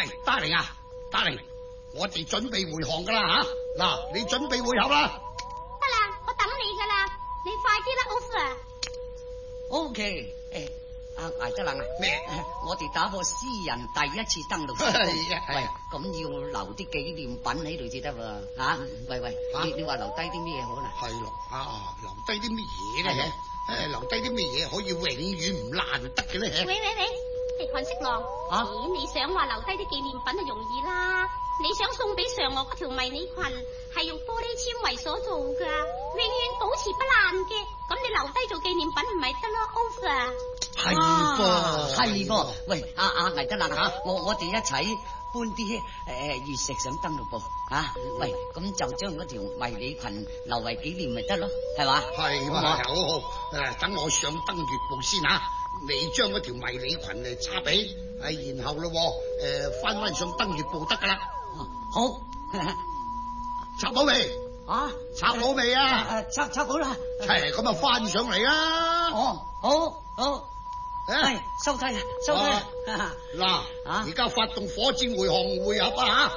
喂，達玲啊，達玲，我哋準備回航噶啦吓。嗱，你準備會合啦。 得啦，我等你噶啦，你快啲啦，奧夫啊。 OK， 艾德蘭啊， 咩？ 我哋打破私人第一次登陸成功。喂，咁要留啲紀念品喺度至得喎，吓？喂，你話留低啲咩好啦？ 係咯，留低啲乜嘢咧？留低啲乜嘢可以永遠唔爛得嘅咧？ 喂，地漢色狼，你想話留低啲紀念品就容易啦。你想送俾嫦娥嗰條迷你裙係用玻璃纖維所做噶，永遠保持不爛嘅，咁你留低做紀念品唔係得咯 ，Over。 係噃，喂，艾德蘭吓，我哋一齊搬啲月石上登陸部啊！喂，咁就將嗰條迷你裙留為紀念咪得咯，係嘛？ 係嘛，好，等我上登月部先吓，你將嗰條迷你裙嚟插俾，然後咯，翻上登月部得噶啦。 好， 插好未？插好未啊？ 插好啦。 係咁啊，翻上嚟啦。 好。收低啦。 嗱，而家發動火箭回航會合啊！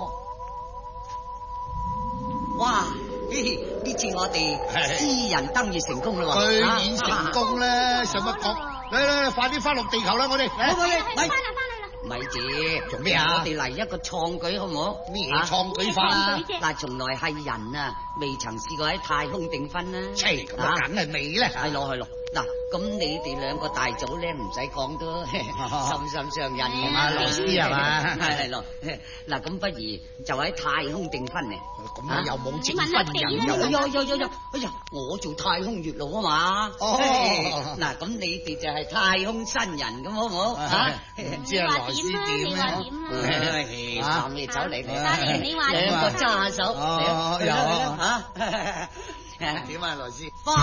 哇！呢次我哋私人登月成功啦喎， 居然成功咧，使乜講？嚟，快啲翻落地球啦！我哋翻嚟啦！ 咪住， 做咩啊？ 我哋嚟一個創舉好唔好？ 咩創舉法啊？ 嗱，從來係人啊，未曾試過喺太空訂婚啦。 咁啊，梗係未咧。 係咯。嗱，咁你哋兩個大組咧，唔使講都心心相印嘅嘛， 羅斯係嘛？ 係咯。嗱，咁不如就喺太空訂婚嚟。 咁又冇證婚人有。哎呀，我做太空月老啊嘛。嗱，咁你哋就係太空新人咁好唔好？ 唔知阿羅斯點咧？你走嚟， 你話兩個揸手。 有嚇？ 點啊，羅斯？